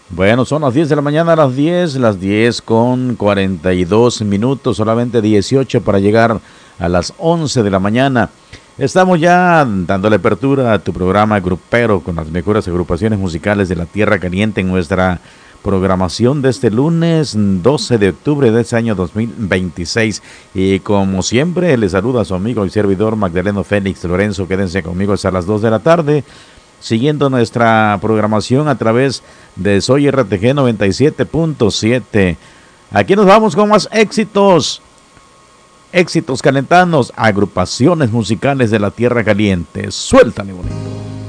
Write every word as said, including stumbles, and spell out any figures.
Bueno, son las diez de la mañana, a las diez, las diez con cuarenta y dos minutos, solamente dieciocho para llegar a las once de la mañana. Estamos ya dándole apertura a tu programa grupero con las mejores agrupaciones musicales de la Tierra Caliente en nuestra programación de este lunes doce de octubre de este año dos mil veintiséis. Y como siempre, le saluda a su amigo y servidor Magdaleno Félix Lorenzo. Quédense conmigo hasta las dos de la tarde, siguiendo nuestra programación a través de Soy R T G noventa y siete punto siete. Aquí nos vamos con más éxitos. Éxitos calentanos, agrupaciones musicales de la Tierra Caliente. Suéltame bonito.